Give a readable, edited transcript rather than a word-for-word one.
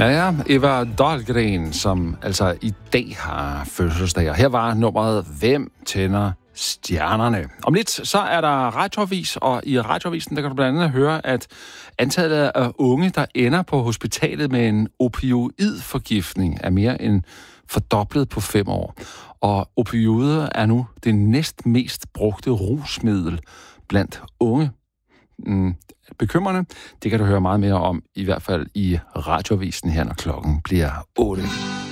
Ja, Eva Dahlgren, som altså i dag har fødselsdag. Og her var nummeret Hvem tænder stjernerne? Om lidt, så er der radioavis, og i radioavisen, der kan du blandt andet høre, at antallet af unge, der ender på hospitalet med en opioidforgiftning, er mere end fordoblet på 5 år. Og opioider er nu det næst mest brugte rusmiddel blandt unge. Bekymrende. Det kan du høre meget mere om, i hvert fald i radioavisen her, når klokken bliver 8.